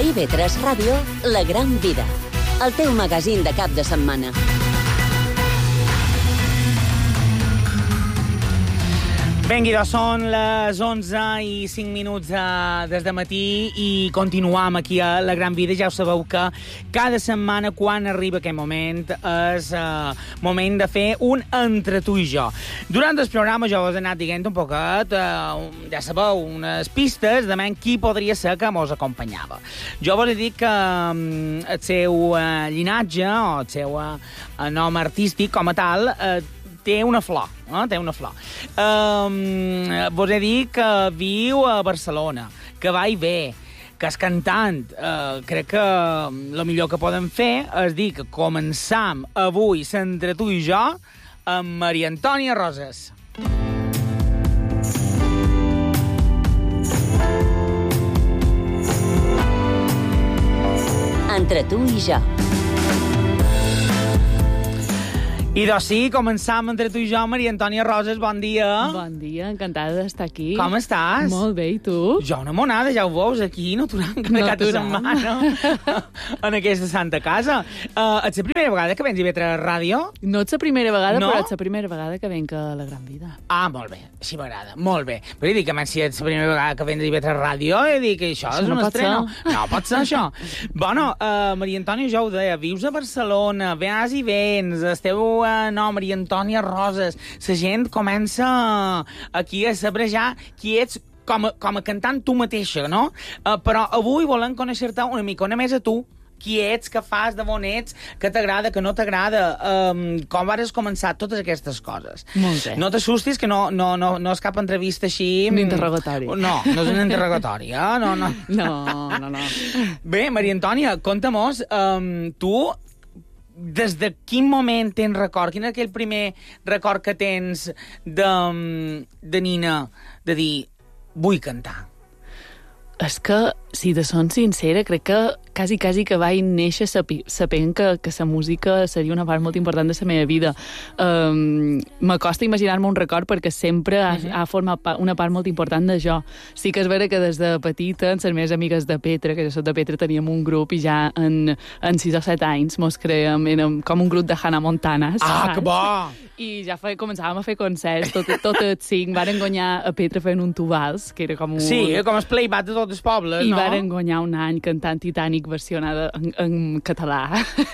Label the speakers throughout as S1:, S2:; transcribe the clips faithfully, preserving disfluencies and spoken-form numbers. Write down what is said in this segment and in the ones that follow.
S1: A I V tres Ràdio, La Gran Vida, el teu magazín de cap de setmana.
S2: Vengui, doncs són les onze i cinc minuts eh, des de matí i continuam aquí a La Gran Vida. Ja ho sabeu que cada setmana, quan arriba aquest moment, és eh, moment de fer un entre tu i jo. Durant el programa jo us he anat dient un poquet, eh, ja sabeu, unes pistes de men qui podria ser que mos acompanyava. Jo vos he dit que eh, el seu eh, llinatge o el seu eh, nom artístic com a tal eh, té una flor, eh? té una flor. Um, vos he dit que viu a Barcelona, que va i ve, que és cantant. Uh, crec que el millor que podem fer és dir que començam avui entre tu i jo amb Maria Antònia Roses.
S1: Entre tu i jo.
S2: I doncs sí, començam entre tu i jo, Maria Antònia Roses, bon dia.
S3: Bon dia, encantada d'estar aquí.
S2: Com estàs?
S3: Molt bé, i tu?
S2: Jo una monada, ja ho veus, aquí, no aturant cada cap de setmana en aquesta santa casa. Uh, és la primera vegada que vens a I V tres Ràdio?
S3: No ets la primera vegada,
S2: no?
S3: però ets la primera vegada que venc a La Gran Vida.
S2: Ah, molt bé, així m'agrada, molt bé. Però he dit que si ets la primera vegada que vens a I V tres Ràdio, he dit que això, això és
S3: no
S2: un
S3: pot
S2: estreno.
S3: ser.
S2: No pot ser això. Bueno, uh, Maria Antònia, ja ho deia, vius a Barcelona, vas i vens, esteu uh, no, Maria Antònia Roses, la gent comença aquí a saber ja qui ets com a, com a cantant tu mateixa, no? Uh, però avui volem conèixer-te una mica, una més a tu. Qui ets, què fas, de on ets, què t'agrada, què no t'agrada, um, com vas començar, totes aquestes coses.
S3: Molt bé.
S2: No t'assustis, que no, no, no, no és cap entrevista així...
S3: Un interrogatori.
S2: No, no és un interrogatori, eh? No, no.
S3: No, no, no.
S2: Bé, Maria Antònia, conta-mos, um, tu... Des de quin moment tens record? Quin és aquell primer record que tens de, de nina, de dir, vull cantar?
S3: És que, si de son sincera, crec que quasi, quasi que vaig néixer sapi, sapent que, que la música seria una part molt important de la meva vida. Um, M'acosta imaginar-me un record perquè sempre ha, uh -huh. ha format una part molt important de jo. Sí que és vera que des de petita, amb les meves amigues de Petra, que jo soc de Petra, teníem un grup i ja en, en sis o set anys mos creiem, érem com un grup de Hannah Montana.
S2: Ah,
S3: saps?
S2: que bo!
S3: I ja fe, començàvem a fer concerts, tot, tot els cinc. Varen guanyar a Petra fent un tubals, que era com un...
S2: Sí, com el playback de tots els pobles,
S3: I
S2: no?
S3: I varen guanyar un any cantant Titanic versionada en, en català.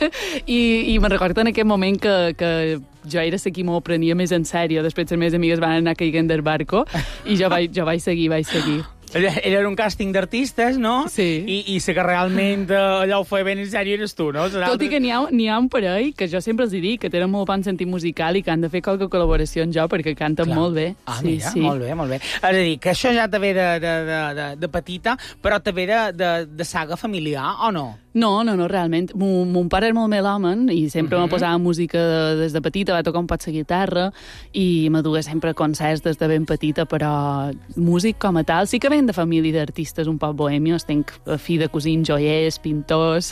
S3: I, i me'n recordo en aquest moment que, que jo era la qui m'ho prenia més en sèrio. Després les meves amigues van anar caigant del barco i jo vaig, jo vaig seguir, vaig seguir.
S2: Era un càsting d'artistes, no?
S3: Sí.
S2: I, i sé que realment allò ho feia ben en sèrio eres tu, no?
S3: Tot i que n'hi ha, n'hi ha un parell que jo sempre els dic que tenen molt bon sentit musical i que han de fer qualque col·laboració amb jo perquè canten Clar. molt bé.
S2: Ah,
S3: sí,
S2: mira,
S3: sí.
S2: molt bé, molt bé. És a dir, que això ja te ve de, de, de, de, de petita, però te ve de, de, de saga familiar, o no?
S3: No, no, no, realment. Mon, mon pare era molt melòman i sempre uh -huh. me posava música des de petita, va tocar un pot la guitarra i me duia sempre a concerts des de ben petita, però músic com a tal, sí que ven de família d'artistes un poc bohemios, tenc fill de cosins joiers, pintors...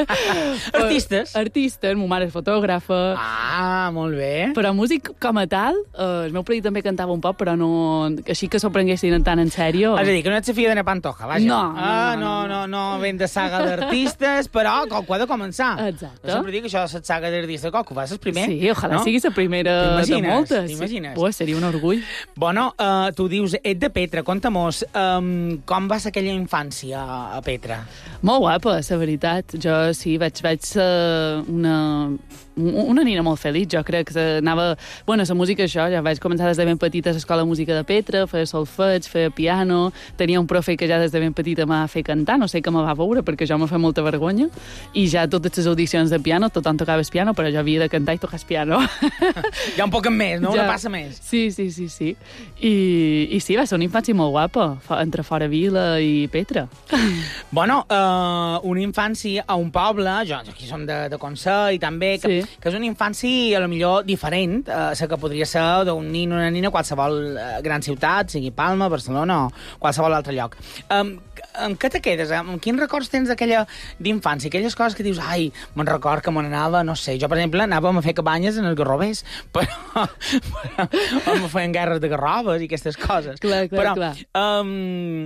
S2: Artistes?
S3: Artistes, mon mare és fotògrafa...
S2: Ah, molt bé.
S3: Però músic com a tal, eh, el meu parit també cantava un poc, però no... Així que s'ho prenguessin tan en sèrio...
S2: És a dir, que no ets la filla de Pantoja, vaja.
S3: No, no,
S2: ah,
S3: no,
S2: no, no, no, no ven de saga d'artistes, però com ho ha de començar.
S3: Exacte.
S2: Jo sempre dic que això de la saga d'artistes, com que ho fas el primer.
S3: Sí, ojalà
S2: no?
S3: sigui la primera de moltes.
S2: T'imagines?
S3: Pues seria un orgull.
S2: Bueno, uh, tu dius, ets de Petra, conta-mos, um, com va ser aquella infància a Petra?
S3: Molt guapa, la veritat. Jo sí, vaig, vaig ser una, una nina molt feliç. Jo crec que anava... Bueno, la música, això, ja vaig començar des de ben petita a l'escola de música de Petra, feia solfeig, feia piano, tenia un profe que ja des de ben petita m'ha fer cantar, no sé que me va veure, perquè jo me fa molta vergonya, i ja totes les audicions de piano, tothom tocava el piano, però jo havia de cantar i tocar el piano.
S2: Ja un poc més, no?
S3: Ja.
S2: Una passa més.
S3: Sí, sí, sí, sí. I, i sí, va ser una infància molt guapa, entre Fora Vila i Petra.
S2: Bueno, uh, una infància a un poble, jo, jo aquí som de, de Consell, també, que,
S3: Sí.
S2: que és una infància, a lo millor, diferent, uh, la que podria ser d'un nin o una nina a qualsevol uh, gran ciutat, sigui Palma, Barcelona o qualsevol altre lloc. Um, amb què te quedes? Amb quins records tens d'aquella d'infància? Aquelles coses que dius, ai, me'n record que me n'anava, no sé, jo, per exemple, anàvem a fer cabanyes en els garrovers, però, però me feien guerres de garroves i aquestes coses.
S3: Clar, clar,
S2: però,
S3: clar.
S2: Um,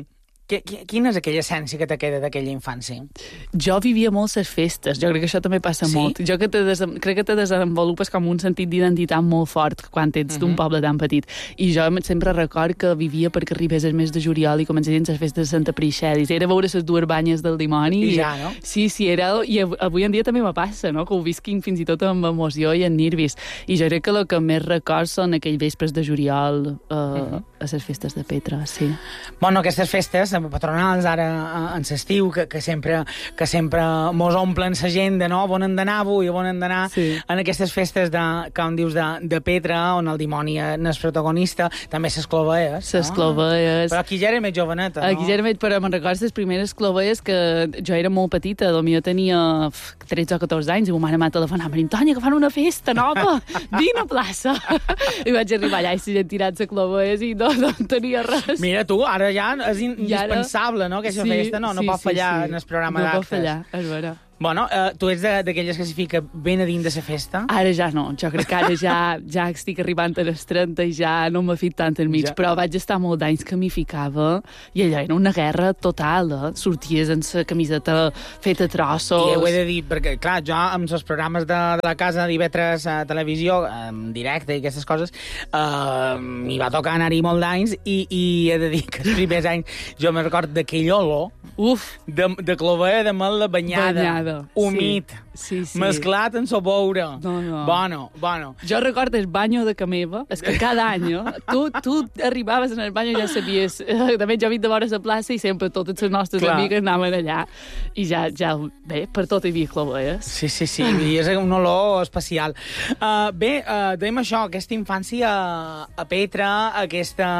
S2: Quina és aquella essència que te queda d'aquella infància?
S3: Jo vivia molt les festes, jo crec que això també passa
S2: sí?
S3: molt. Jo que te des... crec que te desenvolupes com un sentit d'identitat molt fort quan ets uh-huh. d'un poble tan petit. I jo sempre record que vivia perquè arribés el mes de juliol i començarien les festes de Santa Prixèdis. Era veure les dues banyes del dimoni.
S2: I ja, no?
S3: Sí, sí, era... I avui en dia també me passa, no? Que ho visquin fins i tot amb emoció i en nervis. I jo crec que el que més record són aquells vespres de juliol eh, uh-huh. a les festes de Petra, sí.
S2: Bueno, aquestes festes patronals ara en l'estiu, que, que sempre que sempre mos omplen l'agenda, no? On hem d'anar avui, on hem d'anar sí. en aquestes festes de, com dius, de, de Petra, on el dimoni n'és protagonista, també les clovees.
S3: Les no? clovees.
S2: Però aquí ja era més joveneta, no?
S3: Aquí ja era més, però me'n recordo les primeres clovees que jo era molt petita, potser tenia tretze o catorze anys, i ma mare m'ha telefonat, Maria Antònia, que fan una festa nova, vine a plaça. I vaig arribar allà i s'hi han tirat les clovees i no, no tenia res.
S2: Mira tu, ara ja és indispensable, no?, aquesta
S3: sí,
S2: festa, no? No
S3: sí,
S2: pot fallar
S3: sí, sí.
S2: en el programa d'actes.
S3: No pot fallar, és vera.
S2: Bueno, eh, tu ets d'aquelles que s'hi fica ben a dins de la festa?
S3: Ara ja no, jo crec que ara ja, ja estic arribant a les trenta i ja no m'ha fit tant enmig, ja. Però vaig estar molt d'anys que m'hi ficava i allò era una guerra total, eh? Sorties amb la camiseta feta a trossos...
S2: I ho he de dir, perquè, clar, jo amb els programes de, de la casa d'I V tres a televisió, en directe i aquestes coses, eh, m'hi va tocar anar-hi molt d'anys i, i he de dir que els primers anys jo me'n record d'aquell olor, uf, de, de clovella de mel·la banyada. Banyada. Humit,
S3: sí, sí, sí.
S2: mesclat en soboure.
S3: No, no.
S2: Bueno, bueno.
S3: Jo recordo el banyo de Cameva, és que cada any, eh, tu, tu arribaves en el banyo i ja sabies... Eh, també jo he vist de vora la plaça i sempre totes les nostres Clar. amigues anaven allà i ja, ja bé, per tot hi havia clovelles.
S2: Sí, sí, sí, i és un olor especial. Uh, bé, uh, dèiem això, aquesta infància a Petra, aquesta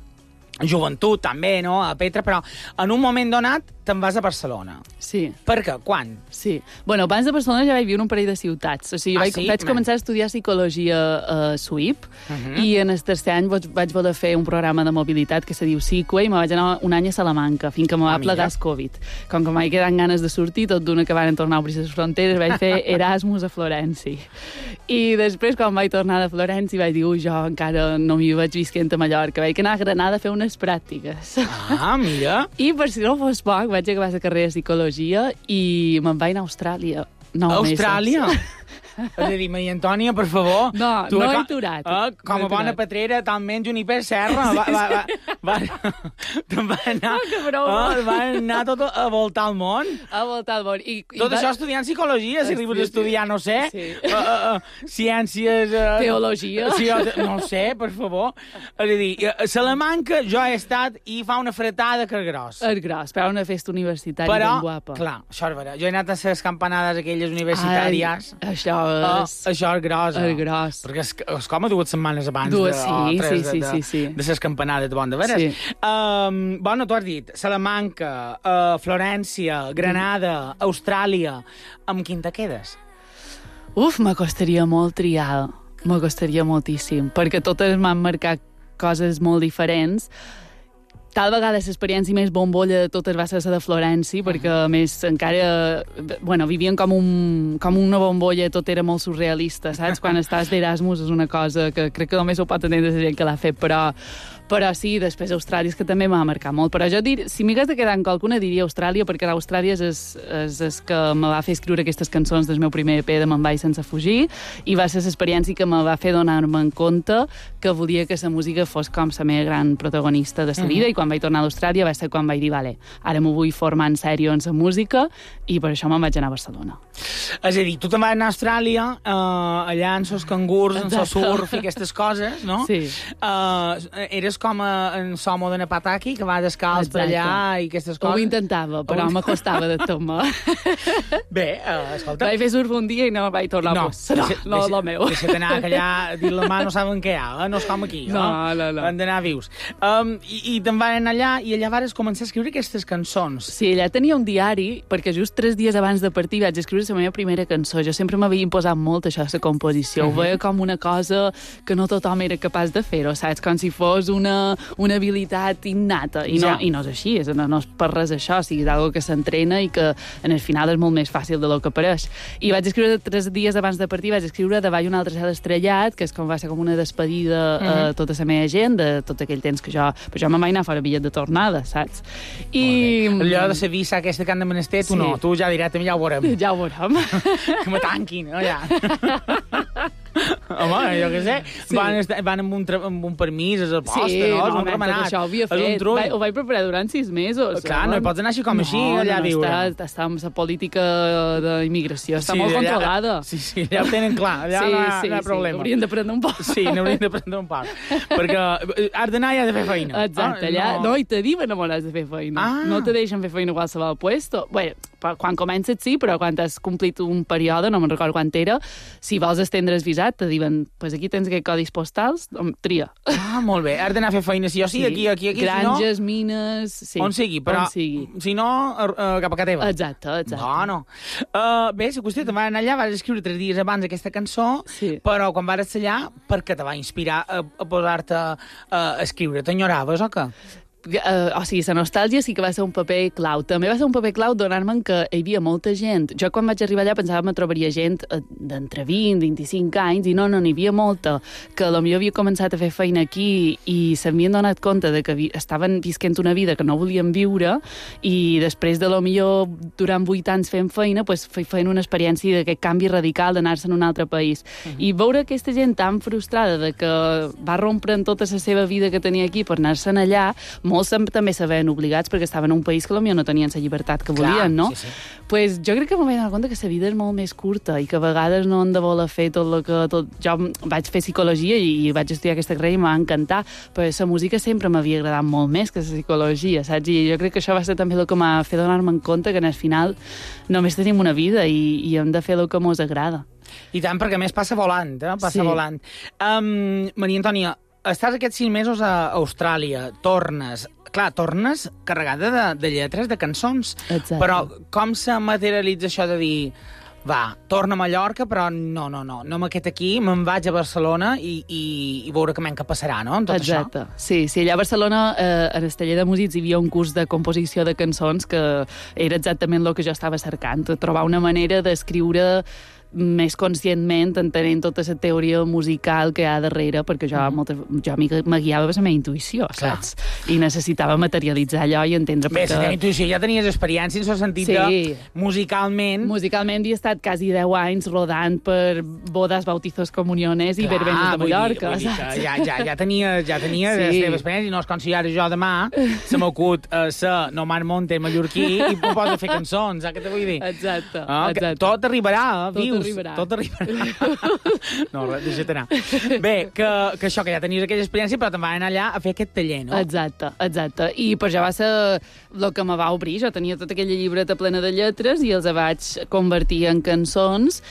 S2: joventut també, no?, a Petra, però en un moment donat te'n vas a Barcelona.
S3: Sí.
S2: Per què? Quan?
S3: Sí. Bueno, abans de Barcelona ja vaig viure un parell de ciutats. O sigui,
S2: ah,
S3: vaig,
S2: sí?
S3: vaig començar a estudiar psicologia a S U I P uh -huh. i en el tercer any vaig, vaig voler fer un programa de mobilitat que se diu Psique i me vaig anar un any a Salamanca, fins que me va ah, plegar el Covid. Com que m'hi quedant ganes de sortir, tot d'una que van tornar a obrir les fronteres, vaig fer Erasmus a Florenci. I després, quan vaig tornar de Florenci, vaig dir, ui, jo encara no m'hi vaig visquent a Mallorca. Vaig anar a Granada a fer unes pràctiques.
S2: Ah, mira!
S3: I per si no fos poc, vaig acabar la carrera de psicologia i me'n vaig anar a Austràlia. Nou
S2: Austràlia?
S3: Mesos.
S2: És a dir, Maria Antònia, per favor...
S3: No,
S2: tu,
S3: no
S2: he
S3: aturat.
S2: Eh, com a
S3: no
S2: bona petrera, talment Juniper Serra, va, va, va, va, va, va anar, oh, va anar tot a voltar el món.
S3: A voltar el món. I,
S2: tot
S3: i
S2: això
S3: va...
S2: estudiant psicologia, si arribes a estudiar, no sé,
S3: sí.
S2: uh, uh, uh, ciències... Uh,
S3: Teologia.
S2: Sí, no sé, per favor. És a dir, a Salamanca jo he estat i fa una fretada que és gros.
S3: És gros, però una festa universitària
S2: però,
S3: ben guapa.
S2: Però, clar, això és vera. Jo he anat a les campanades aquelles universitàries.
S3: Ai, això és...
S2: Uh, això és gros.
S3: És gros.
S2: Perquè és, és com a dues setmanes abans
S3: dues,
S2: de,
S3: sí,
S2: o tres
S3: sí,
S2: de,
S3: sí,
S2: de,
S3: sí, sí.
S2: de les campanades de bon de veres. Sí. Um, bueno, tu has dit Salamanca, uh, Florència, Granada, Austràlia. Amb quin te quedes?
S3: Uf, m'acostaria molt triar. M'acostaria moltíssim, perquè totes m'han marcat coses molt diferents. Tal vegada l'experiència més bombolla de totes va ser la de Florenci, perquè, a més, encara... Bueno, vivien com, un, com una bombolla, tot era molt surrealista, saps? Quan estàs d'Erasmus és una cosa que crec que només ho pot entendre la gent que l'ha fet, però... Però sí, després Austràlia és que també m'ha marcat molt. Però jo, dir, si m'hagués de quedar amb qualcuna, diria Austràlia, perquè l'Austràlia és, és, és, és que me va fer escriure aquestes cançons del meu primer E P de Me'n vaig sense fugir, i va ser l'experiència que me va fer donar-me en compte que volia que la música fos com la meva gran protagonista de la vida, uh-huh. i quan vaig tornar d'Austràlia va ser quan vaig dir, vale, ara m'ho vull formar en sèrio en la música, i per això me'n vaig anar a Barcelona.
S2: És a dir, tu te'n vas anar a Austràlia, uh, allà en sos cangurs, en sos surf i aquestes coses, no?
S3: Sí.
S2: Uh, eres com a, en Somo de Napataki, que va descalç per allà i aquestes coses.
S3: Ho intentava, però ho... m'acostava de tomar.
S2: Bé, uh, escolta...
S3: Vaig fer surf un dia i no vaig tornar
S2: no,
S3: a posar. No, deixa, no, no, meu.
S2: Deixa't anar, que allà, dir la mà no saben què hi ha, eh? No és com aquí.
S3: No, no, no. no.
S2: Han d'anar vius. Um, I i te'n van anar allà i allà vares començar a escriure aquestes cançons.
S3: Sí, allà tenia un diari, perquè just tres dies abans de partir vaig escriure la meva primera cançó. Jo sempre m'havia imposat molt això, la composició. Uh -huh. Ho veia com una cosa que no tothom era capaç de fer-ho, saps? Com si fos una una, una habilitat innata, i no,
S2: ja.
S3: i no és així, és, no, no és per res això, o sigui, és algo que s'entrena i que en el final és molt més fàcil de lo que pareix. I vaig escriure tres dies abans de partir, vaig escriure Davall un altre cel estrellat, que és com va ser com una despedida mm-hmm. a tota la meva gent, de tot aquell temps que jo... Però jo me'n vaig anar a fora bitllet de tornada, saps? I...
S2: Allò de la visa aquesta que han de menester, tu sí. no, tu ja directament ja ho veurem.
S3: Ja ho veurem.
S2: Que me tanquin, no, ja. Home, jo què sé, sí. van, estar, van amb, un tra... amb un permís, és el posta,
S3: sí,
S2: no? És
S3: no,
S2: un remenat.
S3: Això ho havia fet. Va, ho vaig preparar durant sis mesos.
S2: Clar, no hi pots anar així com
S3: no,
S2: així, allà
S3: no,
S2: a viure.
S3: Està, està amb la política d'immigració, està
S2: sí,
S3: molt
S2: allà,
S3: controlada.
S2: Sí, sí, ja ho tenen clar, allà sí, no, hi ha,
S3: sí,
S2: no hi ha problema.
S3: Sí, haurien de prendre un poc.
S2: Sí, n'haurien de prendre un poc. Perquè has d'anar i has de fer feina.
S3: Exacte,
S2: ah,
S3: allà,
S2: no,
S3: no i te diuen on has de fer feina.
S2: Ah.
S3: No te deixen fer feina a qualsevol puesto. Bé, quan comences sí, però quan has complit un període, no me'n recordo quan era, si vols estendre's visat, te diuen, pues aquí tens aquests codis postals, tria.
S2: Ah, molt bé, has d'anar a fer feina, si jo sí, sí. aquí, aquí, aquí,
S3: Granges,
S2: si no...
S3: mines... Sí.
S2: On sigui, però
S3: on sigui.
S2: Si no, uh, cap a casa teva.
S3: Exacte, exacte.
S2: No, no. Uh, bé, la qüestió, te vas anar allà, vas escriure tres dies abans aquesta cançó,
S3: sí.
S2: però quan vas allà, per què te va inspirar a, a posar-te a escriure? T'enyoraves o què?
S3: Uh, o sigui, la nostàlgia sí que va ser un paper clau. També va ser un paper clau donar-me'n que hi havia molta gent. Jo quan vaig arribar allà pensava que me trobaria gent d'entre vint i vint-i-cinc anys i no, no, n'hi havia molta, que potser havia començat a fer feina aquí i s'havien donat compte de que estaven visquent una vida que no volien viure i després de potser durant vuit anys fent feina, pues, feien una experiència d'aquest canvi radical d'anar-se en un altre país. Uh-huh. I veure aquesta gent tan frustrada de que va rompre en tota la seva vida que tenia aquí per anar-se'n allà, molts també se veien obligats perquè estaven en un país que potser no tenien la llibertat que volien,
S2: Clar,
S3: no?
S2: Sí, sí.
S3: Pues jo crec que m'he donat compte que la vida és molt més curta i que a vegades no hem de voler fer tot el que... Tot... Jo vaig fer psicologia i vaig estudiar aquesta carrera i m'va encantar, però la música sempre m'havia agradat molt més que la psicologia, saps? I jo crec que això va ser també el que m'ha fet donar-me en compte que en el final només tenim una vida i, i hem de fer el que mos agrada.
S2: I tant, perquè a més passa volant, eh? Passa
S3: sí.
S2: volant. Um, Maria Antònia, estàs aquests sis mesos a Austràlia, tornes... Clar, tornes carregada de, de lletres, de cançons.
S3: Exacte.
S2: Però com se materialitza això de dir... Va, torna a Mallorca, però no, no, no, no me quedo aquí, me'n vaig a Barcelona i, i, i veure què què passarà, no?, amb tot
S3: Exacte.
S2: això.
S3: Sí, sí, allà a Barcelona, eh, en el taller de músics, hi havia un curs de composició de cançons que era exactament el que jo estava cercant, trobar una manera d'escriure més conscientment, entenent tota la teoria musical que hi ha darrere, perquè jo, mm. moltes, jo me guiava per la meva intuïció, saps? Clar. I necessitava materialitzar allò i entendre...
S2: Bé,
S3: perquè...
S2: la teva intuïció ja tenies experiència en el sentit
S3: sí.
S2: de musicalment...
S3: Musicalment he estat quasi deu anys rodant per bodes, bautizos, comuniones i
S2: Clar,
S3: verbenes de Mallorca,
S2: vull dir,
S3: saps?
S2: vull dir ja, ja, ja tenia, ja tenia sí. la teva experiència, i no és com si ara jo demà se m'acut a uh, ser Nomar Monte mallorquí i em poso a fer cançons, saps què te vull dir?
S3: Exacte,
S2: ah,
S3: exacte.
S2: Tot arribarà, eh?
S3: Tot
S2: Vius.
S3: arribarà.
S2: Tot arribarà. No, res, deixa't anar. Bé, que, que això, que ja tenies aquella experiència, però te'n van anar allà a fer aquest taller, no?
S3: Exacte, exacte. I per això va ser el que me va obrir. Jo tenia tota aquella llibreta plena de lletres i els vaig convertir en cançons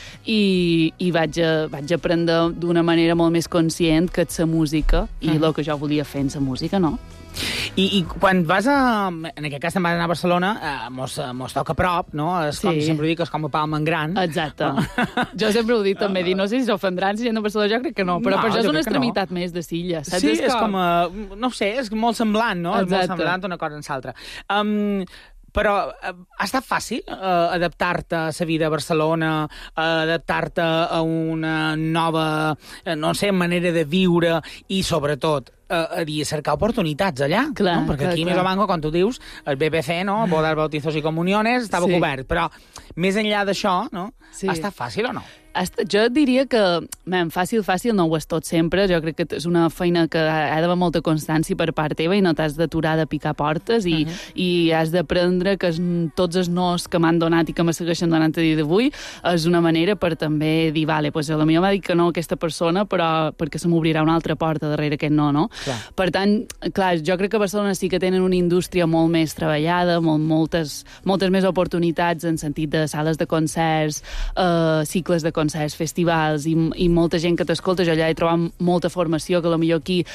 S3: i, i vaig, vaig aprendre d'una manera molt més conscient que és la música i el mm. que jo volia fer en la música, no?
S2: I, I quan vas a... En aquest cas te'n vas anar a Barcelona, eh, mos, mos toca a prop, no? És com, sí. sempre ho dic, és com a Palma en gran.
S3: Exacte. Jo sempre ho dic també, dir, no sé si s'ofendran si gent de Barcelona, jo crec que no, però no, per això és una extremitat no. més de Silla. Saps?
S2: Sí,
S3: és com...
S2: és com a... No sé, és molt semblant, no?
S3: Exacte.
S2: És molt semblant una cosa en l'altra. Um, però uh, ha estat fàcil uh, adaptar-te a la vida a Barcelona, uh, adaptar-te a una nova, uh, no sé, manera de viure i, sobretot, a dir, cercar oportunitats allà,
S3: clar,
S2: no? Perquè
S3: clar,
S2: aquí,
S3: clar.
S2: més o manco, com tu dius, el B B C, no? Bodas, bautizos i comuniones, estava
S3: sí.
S2: cobert, però més enllà d'això, no?
S3: Sí.
S2: Ha estat fàcil o no?
S3: Jo diria que, man, fàcil, fàcil no ho és tot sempre. Jo crec que és una feina que ha d'haver molta constància per part teva i no t'has d'aturar de picar portes i, uh -huh. i has d'aprendre que es, tots els nos que m'han donat i que me segueixen donant a dia d'avui és una manera per també dir, vale, pues, potser m'ha dit que no aquesta persona, però perquè se m'obrirà una altra porta darrere aquest no, no? Clar. Per tant, clar, jo crec que a Barcelona sí que tenen una indústria molt més treballada, molt, moltes, moltes més oportunitats en sentit de sales de concerts, eh, cicles de concerts, festivals i, i molta gent que t'escolta. Jo allà he trobat molta formació que potser aquí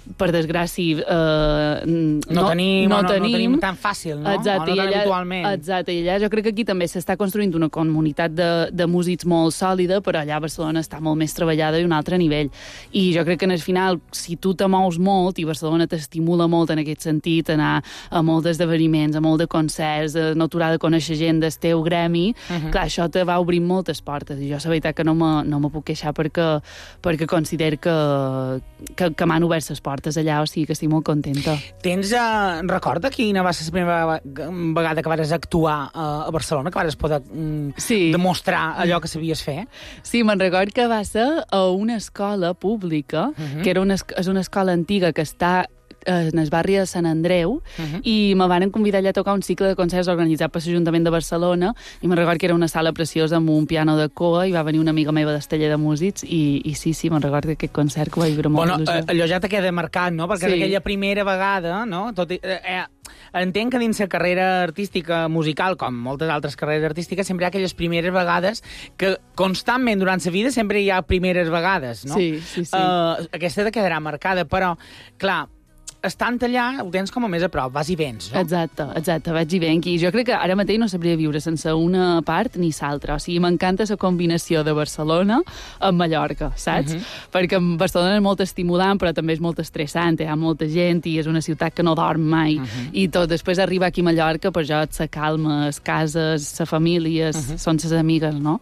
S3: per desgràcia, eh, no,
S2: no, tenim,
S3: no,
S2: no,
S3: tenim.
S2: no tenim tan fàcil, no?
S3: Exacte,
S2: o no
S3: i
S2: tan
S3: allà,
S2: habitualment.
S3: exacte, i allà jo crec que aquí també s'està construint una comunitat de, de músics molt sòlida, però allà a Barcelona està molt més treballada i un altre nivell. I jo crec que en el final, si tu te mous molt, i Barcelona t'estimula molt en aquest sentit, anar a molt d'esdeveniments, a molt de concerts, a no aturar de conèixer gent del teu gremi, uh -huh. clar, això te va obrint moltes portes, i jo la veritat que no me, no me puc queixar perquè, perquè considero que, que, que m'han obert les portes allà, o sigui que estic molt contenta.
S2: Tens, eh, recorda quina va ser la primera vegada que vas actuar a Barcelona, que vas poder mm,
S3: sí.
S2: demostrar allò que sabies fer?
S3: Sí, me'n record que va ser a una escola pública, uh -huh. que era una, és una escola antiga que està en el barri de Sant Andreu, uh -huh. i me van convidar allà a tocar un cicle de concerts organitzat per l'Ajuntament de Barcelona, i me'n record que era una sala preciosa amb un piano de cua, i va venir una amiga meva del taller de músics, i, i sí, sí, me'n record que aquest concert que ho vaig veure molt
S2: bueno,
S3: il·lusió.
S2: Allò ja te queda marcat, no? Perquè
S3: sí.
S2: és aquella primera vegada, no? Tot i, eh, entenc que dins la carrera artística musical, com moltes altres carreres artístiques, sempre hi ha aquelles primeres vegades que constantment durant la vida sempre hi ha primeres vegades, no?
S3: Sí, sí, sí.
S2: Uh, aquesta te quedarà marcada, però, clar, estant allà, ho tens com a més a prop, vas i vens, no?
S3: Exacte, exacte, vaig i venc. I jo crec que ara mateix no sabria viure sense una part ni l'altra. O sigui, m'encanta la combinació de Barcelona amb Mallorca, saps? Uh -huh. Perquè Barcelona és molt estimulant, però també és molt estressant, hi ha molta gent i és una ciutat que no dorm mai. Uh -huh. I tot, després arribar aquí a Mallorca, per jo, la calma, les cases, la família, uh -huh. són les amigues, no?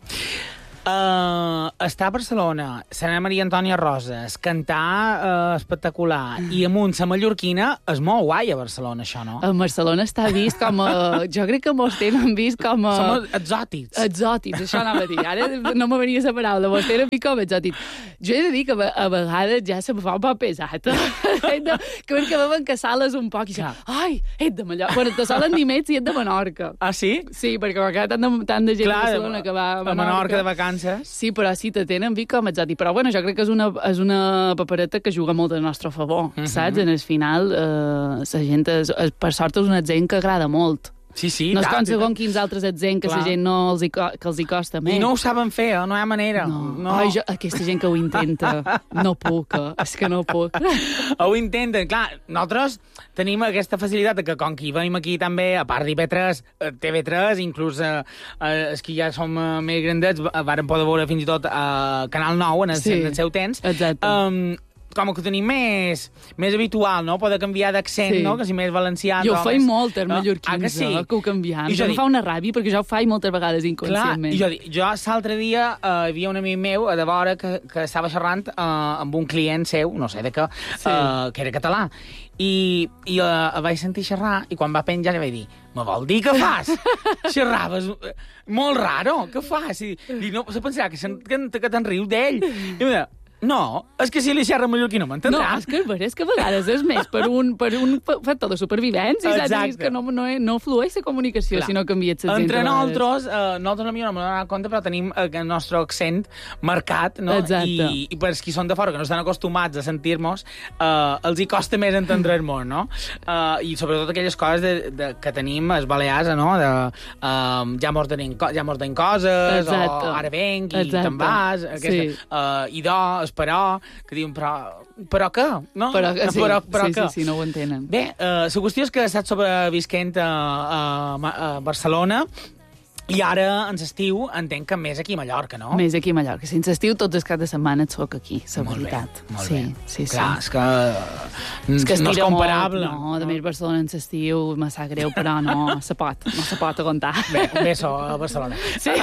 S2: Uh, estar a Barcelona, Santa Maria Antònia Roses, cantar uh, espectacular, i amunt la mallorquina, és molt guai a Barcelona, això, no?
S3: A Barcelona està vist com a... Jo crec que mos tenen vist com a...
S2: Som exòtics.
S3: Exòtics, això anava a dir. Ara no me venia la paraula, mos tenen vist com a exòtics. Jo he de dir que a vegades ja se me fa un poc pesat. de, que perquè veuen que sales un poc i ja, ai, ets de Mallorca. Bueno, te solen dir més i ets de Menorca.
S2: Ah, sí?
S3: Sí, perquè m'ha quedat tant de, tant de gent
S2: Clar,
S3: a Barcelona que va a Menorca.
S2: A Menorca de vacances.
S3: Sí, però sí, te tenen vist com exòtic. Però bueno, jo crec que és una, és una papereta que juga molt al nostre favor, uh -huh. saps? En el final, eh, la gent, és, és, per sort, és una gent que agrada molt.
S2: Sí, sí.
S3: No és com segons quins altres ets que la gent no els hi, que els hi costa més.
S2: I no ho saben fer, eh? No hi ha manera.
S3: No.
S2: no.
S3: Ai, jo, aquesta gent que ho intenta, no puc, eh? És que no puc.
S2: Ho intenten. Clar, nosaltres tenim aquesta facilitat que com que venim aquí també, a part d'I P tres, T V tres, inclús eh, els que ja som eh, més grandets, varen poder veure fins i tot a Canal nou en el, sí, en el seu temps.
S3: Exacte.
S2: Um, com que ho tenim més, més habitual, no? Poder canviar d'accent,
S3: sí,
S2: no? Que si més valencià...
S3: Jo ho faig
S2: més...
S3: molt, els mallorquins, ah, que, sí? eh, que ho canviem. I jo em dic... fa una ràbia, perquè jo ho faig moltes vegades inconscientment.
S2: Clar, i jo, jo l'altre dia eh, hi havia un amic meu a de vora que, que estava xerrant eh, amb un client seu, no sé de què, sí, eh, que era català, i, i eh, el vaig sentir xerrar, i quan va penjar li vaig dir, me vol dir què fas? Xerraves molt raro, què fas? I, i no, se pensarà que, que, que te'n rius d'ell. I em deia, no, és que si li xerra mallorquí no m'entendrà.
S3: No, és que, és que a vegades és més per un, per un factor de supervivència, saps? Que no, no, no flueix la comunicació, clar, si no canvies la gent.
S2: Entre nosaltres, eh, nosaltres a mi no m'ho donar compte, però tenim el nostre accent marcat, no?
S3: Exacte.
S2: I, i per als qui són de fora, que no estan acostumats a sentir-nos, eh, els hi costa més entendre-nos, no? Eh, I sobretot aquelles coses de, de, que tenim els balears, no? De, eh, ja mos deien, ja mos deien coses, exacte, o ara venc i te'n vas, aquesta, sí, eh, idò, però, que diuen, però, però què? No?
S3: Però, sí,
S2: però, però
S3: sí,
S2: què?
S3: sí, sí, no ho entenen.
S2: Bé, eh, la qüestió és que he estat sobrevisquent a, a, a Barcelona, i ara, en l'estiu, entenc que més aquí a Mallorca, no?
S3: Més aquí a Mallorca. Si en l'estiu, tots els caps de setmana et soc aquí, la veritat.
S2: Bé, molt
S3: sí,
S2: bé.
S3: Sí, sí.
S2: Clar, és que,
S3: és que
S2: no és comparable.
S3: Molt, no, de més Barcelona en l'estiu, me sap greu, però no se pot, no se pot aguantar.
S2: Bé, bé so a Barcelona.
S3: Sí.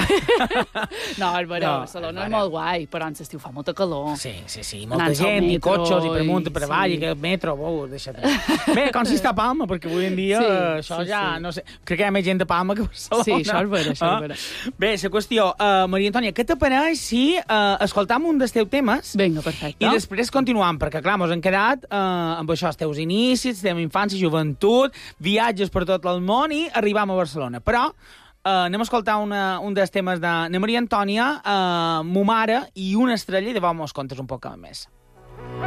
S3: No, és vera, no, Barcelona és molt guai, però en l'estiu fa molta calor.
S2: Sí, sí, sí, molta gent, i cotxos, i per amunt, i per avall, i que el metro, oh, deixa't. Bé, com si està a Palma, perquè avui en dia sí, això sí, ja, sí, no sé, crec que hi ha més gent de Palma que a Barcelona.
S3: Sí, això és vera, això és vera.
S2: Bé, la qüestió, uh, Maria Antònia, què t'apareix si uh, escoltam un dels teus temes?
S3: Vinga, perfecte.
S2: I després continuam, perquè clar, mos hem quedat uh, amb això, els teus inicis, la teva infància, joventut, viatges per tot el món i arribam a Barcelona. Però uh, anem a escoltar una, un dels temes de Maria Antònia, uh, Mo mare i una estrella, i llavors mos contes un poc més.